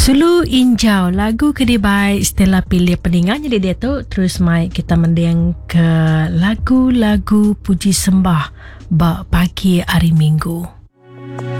Sulu Injau, lagu kedibai Stella pilih pendengar. Jadi dia tu terus mai kita mendiang ke lagu-lagu puji sembah bak pagi hari Minggu.